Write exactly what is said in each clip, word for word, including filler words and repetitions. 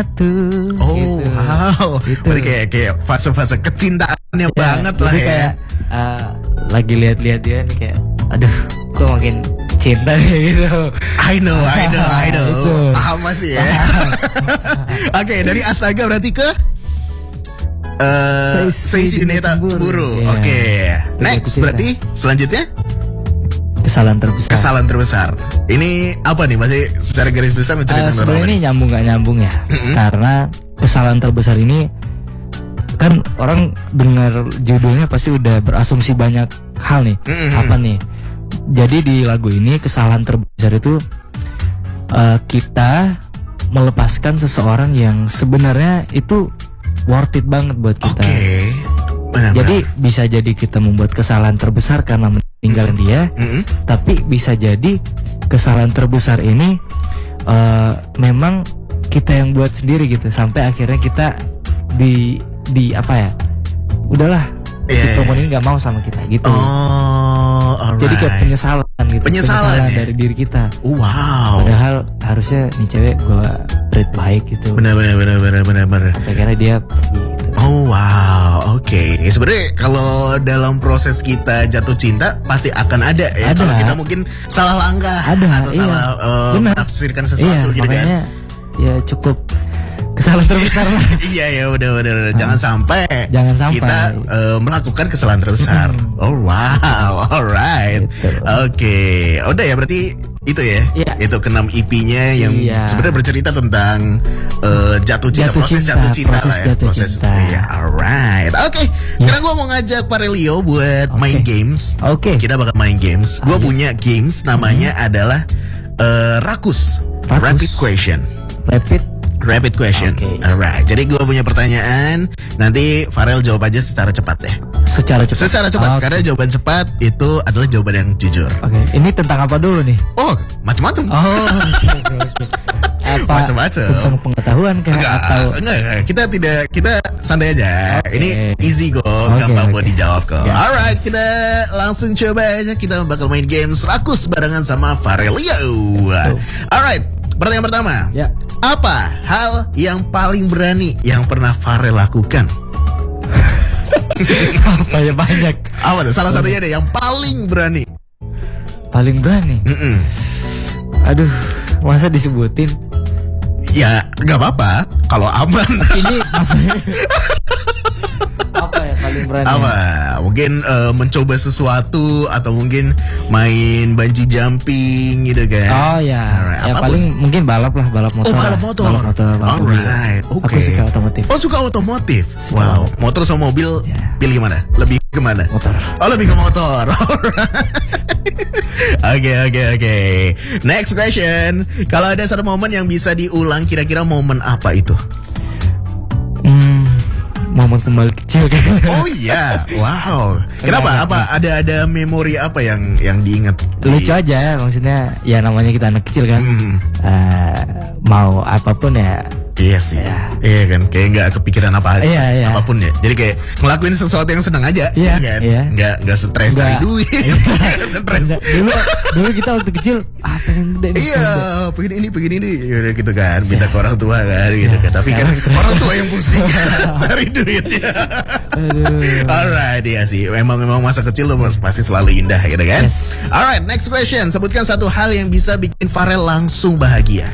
jatuh. Oh gitu. wow. Gitu. Berarti kayak kayak fase-fase kecintaannya Ya, banget lah jadi ya. kayak, uh, lagi lihat-lihat dia nih kayak, aduh, kok makin cinta nih gitu. I know, I know, I know. Itu. Paham masih ya. Oke, dari astaga berarti ke uh, seisi dunia tak cemburu. Iya. Oke, Itu next cinta. berarti selanjutnya Kesalahan terbesar. kesalahan terbesar. Ini apa nih? Masih secara garis besar Uh, menceritakan sebenarnya apa ini nih? nyambung gak nyambung ya, karena kesalahan terbesar ini kan orang dengar judulnya pasti udah berasumsi banyak hal nih. Mm-mm. Apa nih? Jadi di lagu ini kesalahan terbesar itu uh, kita melepaskan seseorang yang sebenarnya itu worth it banget buat Oke, kita. benar-benar. Jadi bisa jadi kita membuat kesalahan terbesar karena meninggalkan dia, Mm-mm. tapi bisa jadi kesalahan terbesar ini uh, memang kita yang buat sendiri gitu, sampai akhirnya kita di di apa ya, udahlah si Yeah. perempuan ini nggak mau sama kita gitu. Oh, alright. Jadi kayak penyesalan gitu, Penyesalan ya? dari diri kita. Wow. Padahal harusnya nih cewek gue treat baik gitu. Benar, benar, benar, benar, benar, benar. Sampai akhirnya dia pergi gitu. Oh wow, oke. Ini sebenarnya kalau dalam proses kita jatuh cinta pasti akan ada ya. Ada. Kalau kita mungkin salah langkah Ada, atau iya. salah uh, Benar. menafsirkan sesuatu Iya, gitu kan. makanya ya cukup kesalahan terbesar lah. Iya ya, udah udah udah. Jangan sampai Jangan sampai. kita uh, melakukan kesalahan terbesar. Hmm. Oh wow, alright. Gitu. Oke, udah ya berarti itu ya. Iya. Itu keenam E P-nya yang Iya. sebenarnya bercerita tentang uh, jatuh cinta, Jatuh proses cinta, jatuh cinta proses lah ya, jatuh proses. cinta. Iya, alright. Oke, sekarang gua mau ngajak Farelio buat Oke. main games. Oke. Kita bakal main games. Gua Ayo. punya games namanya adalah uh, Rakus. Rakus. Rapid question. Rapid. Rapid question. Oke. Alright. Jadi gue punya pertanyaan, nanti Farel jawab aja secara cepat ya. Secara cepat. Secara cepat Oke. karena jawaban cepat itu adalah jawaban yang jujur. Oke, ini tentang apa dulu nih? Oh, macam-macam. Oh, oke, oke, oke. Apa? Macam-macam. Tentang pengetahuan kah Enggak, atau enggak, enggak. Kita tidak, kita santai aja. Oke. Ini easy kok, Oke, gampang oke. buat dijawab kok. Ya. Alright, kita langsung coba aja. Kita bakal main games Rakus barengan sama Farelio. Let's go. Alright, pertanyaan pertama. ya? Apa hal yang paling berani yang pernah Farel lakukan? Apa ya banyak? Apa tuh? Salah satunya deh yang paling berani. Paling berani. Mm-mm. Aduh, masa disebutin? Ya, nggak apa-apa. Kalau aman. Ini maksudnya apa ya paling berani? Apa? Mungkin eh, mencoba sesuatu atau mungkin main bungee jumping gitu kan? Oh ya, Alright, ya apapun. paling mungkin balap lah, balap motor. Oh, balap lah. motor. Balap motor, balap mobil. Alright, oke. Aku suka otomotif. Oh, suka otomotif. Suka Wow. otomotif. Motor sama mobil Ya. pilih mana? Lebih kemana? Motor. Oh, lebih ke motor. Oke, oke, oke. Next question. Kalau ada satu momen yang bisa diulang, kira-kira momen apa itu? Hmm, momen kembali kecil kan. Oh iya, wow. Kenapa? Enggak, Apa ada ada memori apa yang yang diingat? Lucu aja, maksudnya ya namanya kita anak kecil kan. Hmm, Eh, mau apapun ya. iya sih. Ya. Iya kan, kayak nggak kepikiran apa Iya, iya. apapun ya. Jadi kayak ngelakuin sesuatu yang senang aja, Iya, gitu kan? iya. Nggak nggak stres cari Nggak. duit, nggak stres. Enggak, dulu dulu kita waktu kecil ah pengen gede nih, Iya, pengen pengen ini, pengen ini, yaudah gitu kan, minta ke orang tua kan, gitu Ya, kan. Tapi kan sekarang kita- orang tua yang pusing cari duitnya. gede. Aduh. Alright, iya sih. Memang memang masa kecil tuh pasti selalu indah, gitu kan? Yes. Alright, next question. Sebutkan satu hal yang bisa bikin Farel langsung bahagia.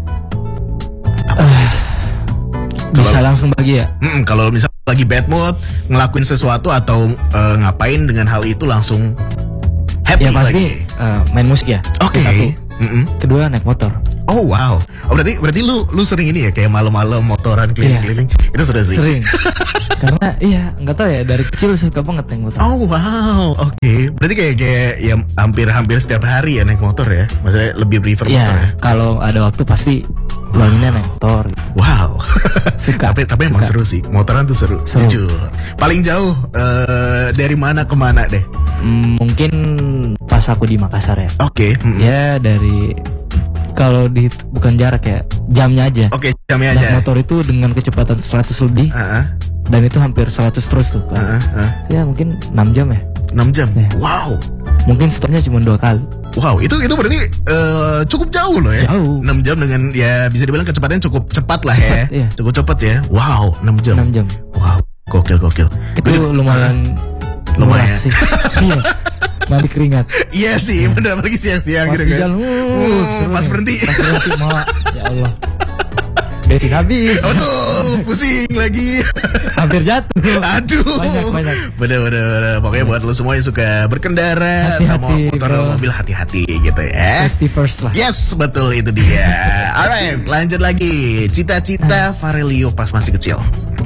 Bisa langsung bahagia. Hmm, kalau misal lagi bad mood, ngelakuin sesuatu atau eh, ngapain dengan hal itu langsung happy Ya pasti lagi. eh, main musik ya. Oke. Itu satu. Mm-mm. Kedua naik motor. Oh wow. Oh, berarti berarti lu lu sering ini ya kayak malam-malam motoran keliling-keliling. Itu seru sih. Sering. Karena iya nggak tahu ya dari kecil suka banget naik motor. Oh wow, oke. Berarti kayak kayak ya hampir-hampir setiap hari ya naik motor ya. Maksudnya lebih prefer motor ya. Iya. Kalau ada waktu pasti luanginnya naik motor. Gitu. Wow. Suka. tapi tapi emang Suka. seru sih. Motoran tuh seru. Seru. Jujur. Paling jauh eh, dari mana ke mana deh? Hmm, mungkin pas aku di Makassar ya. Oke. mm-mm. Ya dari kalau di bukan jarak ya jamnya aja. Oke, jamnya Naik aja. motor itu dengan kecepatan seratus lebih Heeh, dan itu hampir seratus terus tuh kan. heeh, heeh. Ya mungkin enam jam ya. enam jam. Ya. Wow. Mungkin stopnya cuma dua kali. Wow, itu itu berarti uh, cukup jauh loh ya. Jauh. enam jam dengan ya bisa dibilang kecepatannya cukup cepat lah ya. Cepat, iya. Cukup cepat ya. Wow, enam jam. enam jam. Wow, gokil gokil. Itu lumayan lumayan. luas sih. Iya. Mandi keringat. Iya sih, benar apalagi siang-siang Pas gitu di kan. jalan, uh, Uh, seru pas nih. berhenti. Pas berhenti mau. Ya Allah. Bensin habis. Oh tuh, pusing lagi. Hampir jatuh. Aduh. Banyak, banyak. Bener bener bener. Pokoknya buat lo semua yang suka berkendara atau mau Hati-hati, motor bro. atau mobil hati-hati gitu ya. Safety first lah. Yes, betul itu dia. Alright, lanjut lagi. Cita-cita Farelio pas masih kecil.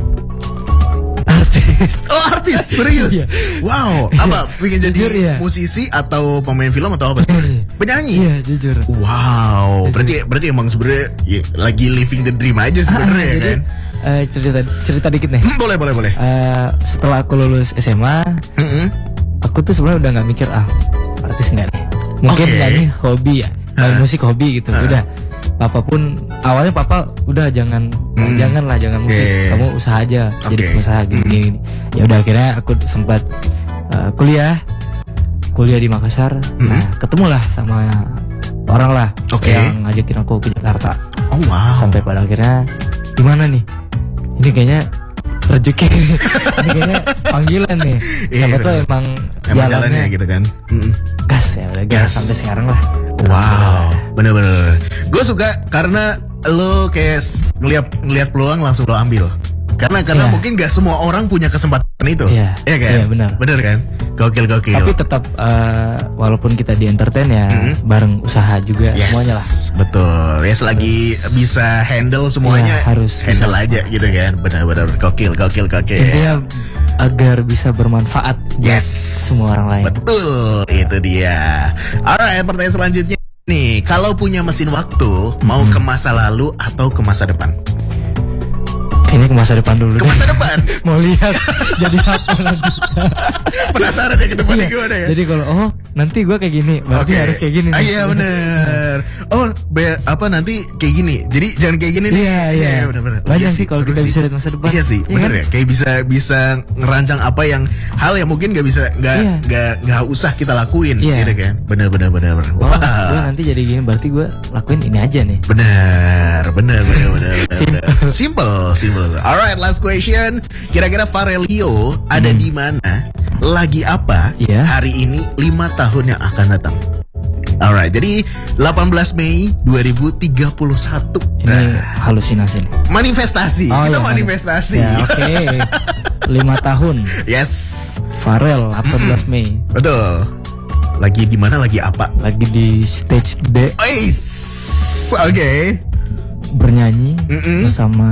Artis. Oh artis, serius? Iya. Wow, apa? Pengen jadi Jujur, iya. musisi atau pemain film atau apa? Penyanyi. Penyanyi? Iya, jujur. Wow, Jujur. berarti berarti emang sebenarnya ya, lagi living the dream aja sebenarnya ya Jadi, kan? eh, cerita cerita dikit nih. Hmm, boleh boleh boleh. Eh, setelah aku lulus S M A, Mm-mm. aku tuh sebenarnya udah nggak mikir ah artis nggak nih. Mungkin Oke. nyanyi hobi ya, main Hah? musik hobi gitu. Hah? Udah. Papa pun awalnya papa udah jangan Hmm. jangan lah jangan musik, Oke. kamu usaha aja jadi Oke. pengusaha gini, Hmm. gini. Ya udah akhirnya aku sempat eh, kuliah kuliah di Makassar. Hmm. Nah ketemulah sama orang lah Oke. yang ngajakin aku ke Jakarta. Oh wow. Sampai pada akhirnya gimana nih? Ini kayaknya rezeki. Ini kayaknya panggilan nih. Iya, Siapa tuh bener. emang, Emang jalannya jalannya gitu kan? Mm-mm. gas ya udah gas Gas. sampai sekarang lah. Wow, bener-bener. Gue suka karena lo kayak s- ngeliat ngeliat peluang langsung lo ambil. Karena karena Iya. mungkin gak semua orang punya kesempatan itu. Iya. Iya kan? Iya, benar. Bener kan? Gokil gokil. Tapi tetap eh, walaupun kita di entertain ya Mhm. bareng usaha juga Yes, semuanya lah. betul. Ya selagi bisa handle semuanya, Iya, harus handle bisa. aja gitu kan. Benar-benar gokil, gokil, gokil. Intinya agar bisa bermanfaat buat Yes, semua orang lain. betul. Itu dia. Alright, pertanyaan selanjutnya nih. Kalau punya mesin waktu, mau Mhm. ke masa lalu atau ke masa depan? Kayaknya ke masa depan dulu Ke deh. masa depan. Mau lihat jadi apa nanti. Penasaran ya ke depannya Iya. gimana ya? Jadi kalau oh nanti gue kayak gini, berarti Oke. harus kayak gini. Ah, nih. iya bener. Oh be- apa nanti kayak gini. Jadi jangan kayak gini nih. Iya, iya. bener-bener. Oh, Banyak iya sih kalau seru kita sih. bisa lihat masa depan. Iya sih, Iya bener kan? ya. Kayak bisa bisa ngerancang apa yang hal yang mungkin gak bisa nggak Iya. nggak nggak usah kita lakuin, Iya. gitu kan? Bener-bener bener. Oh, gue nanti jadi gini, berarti gue lakuin ini aja nih. Benar, benar, benar, benar, benar. Simple. benar. Simple, simple. Alright, last question. Kira-kira Farelio ada Hmm. di mana? Lagi apa? Iya. Hari ini lima tahun yang akan datang. Alright, jadi delapan belas Mei dua ribu tiga puluh satu. Ini halusinasi nih. Manifestasi. Oh, Kita iya, manifestasi. Ya oke. Lima tahun. Yes. Farel delapan belas Mei. Betul. Lagi di mana? Lagi apa? Lagi di stage gede Ois. Oke. bernyanyi Mm-mm. bersama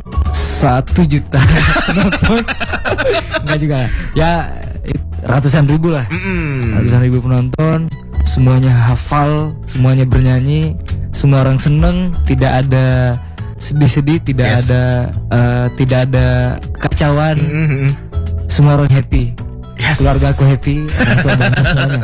satu juta penonton. Enggak juga. Ya it- ratusan ribu lah. Mm-mm. Ratusan ribu penonton. Semuanya hafal, semuanya bernyanyi, semua orang seneng, tidak ada sedih-sedih, tidak Yes. ada eh, tidak ada kekacauan, Mm-mm. semua orang happy. Yes. Keluarga aku happy, orang tua bangga semuanya.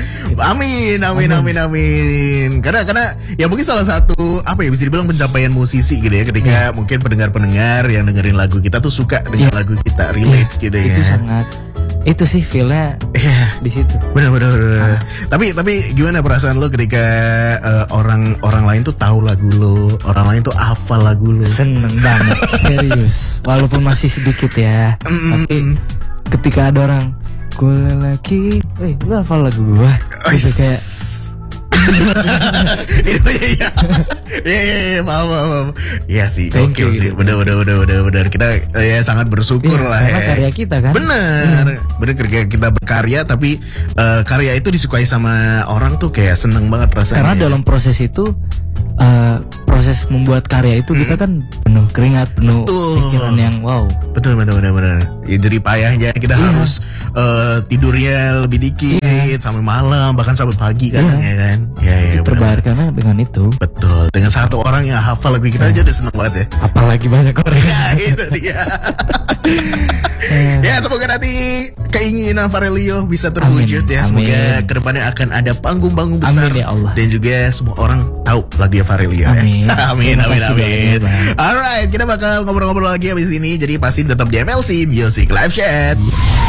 Amin, amin, amin, amin. Karena karena ya mungkin salah satu apa ya bisa dibilang pencapaian musisi gitu ya ketika mungkin pendengar-pendengar yang dengerin lagu kita tuh suka dengan Iya. lagu kita relate gitu ya. Itu sangat, itu sih feelnya Iya. di situ. Benar benar benar. Tapi tapi gimana perasaan lo ketika eh, orang orang lain tuh tahu lagu lo, orang lain tuh hafal lagu lo. Seneng banget, serius. Walaupun masih sedikit ya, Mm, tapi mm, ketika ada orang ku lelaki, eh lu hafal lagu gua, gitu Ois. kayak Itu ya ya. Ya ya ya, paham paham. paham. Iya sih, Thank gokil you, sih. gitu. Bener bener bener bener bener. Kita eh, ya sangat bersyukur iya, lah karena ya. karya kita kan. Bener, bener ketika kita berkarya tapi eh, karya itu disukai sama orang tuh kayak seneng banget rasanya. Karena dalam proses itu eh, proses membuat karya itu kita kan penuh keringat, penuh Betul. pikiran yang wow. Betul bener bener bener. Ya, jadi payahnya kita Iya. harus eh, tidurnya lebih dikit sampai malam bahkan sampai pagi kan Iya. ya kan. Ya ya bener. Terbayarkannya dengan itu. Betul. Dengan satu orang yang hafal lagu kita aja udah seneng banget ya. Apalagi banyak orang. Nah itu dia. Eh, Ya semoga nanti keinginan Farelio bisa terwujud Amin, ya. Semoga amin. kedepannya akan ada panggung-panggung besar. Amin ya Allah. Dan juga semua orang tahu lagu Farelio Amin. ya. Amin, Terima amin, kasih amin. doanya, Bang. Alright, kita bakal ngobrol-ngobrol lagi habis ini. Jadi pasti tetap di M L C Music Live Chat.